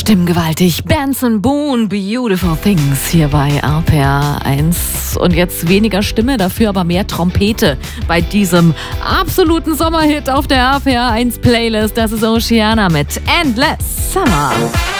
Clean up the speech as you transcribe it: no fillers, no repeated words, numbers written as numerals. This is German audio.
Stimmgewaltig. Benson Boone, Beautiful Things hier bei RPR 1. Und jetzt weniger Stimme, dafür aber mehr Trompete bei diesem absoluten Sommerhit auf der RPR 1 Playlist. Das ist Oceana mit Endless Summer.